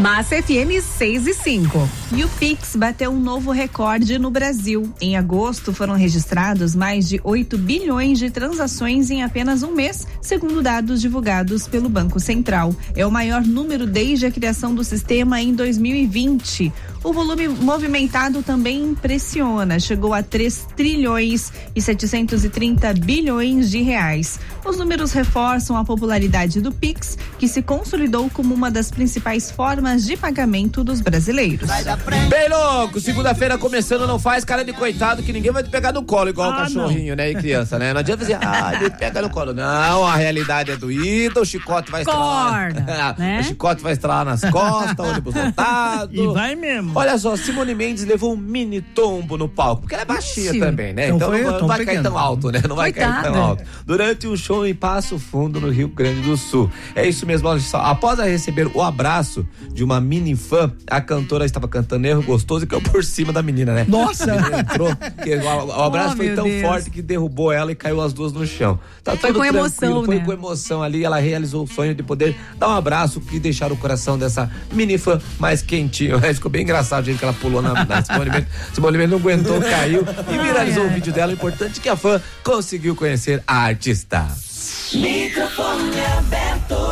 Massa FM 6:05. E o Pix bateu um novo recorde no Brasil. Em agosto foram registrados mais de 8 bilhões de transações em apenas um mês, segundo dados divulgados pelo Banco Central. É o maior número desde a criação do sistema em 2020. O volume movimentado também impressiona, chegou a 3 trilhões e 730 bilhões de reais. Os números reforçam a popularidade do Pix, que se consolidou como uma das principais formas de pagamento dos brasileiros. Bem louco, segunda-feira começando, não faz cara de coitado que ninguém vai te pegar no colo igual o cachorrinho, né, e criança, né? Não adianta dizer, ele pega no colo. Não, a realidade é doída, o chicote vai estralar. Né? O chicote vai estralar nas costas, ônibus lotado. E vai mesmo. Olha só, Simone Mendes levou um mini tombo no palco, porque ela é baixinha também, né? Então não vai cair tão alto, né? Não vai cair tão alto. Durante um show em Passo Fundo, no Rio Grande do Sul. É isso mesmo, olha só. Após receber o abraço de uma mini fã, a cantora estava cantando Erro Gostoso e caiu por cima da menina, né? Nossa! A menina entrou, o abraço foi tão forte que derrubou ela e caiu as duas no chão. Tá foi com emoção, foi né? com emoção ali, ela realizou o sonho de poder dar um abraço e deixar o coração dessa mini fã mais quentinho. Ficou bem engraçado o jeito que ela pulou na Simone Mendes. Simone Mendes não aguentou, caiu e viralizou o vídeo dela. O importante é que a fã conseguiu conhecer a artista. Microfone aberto.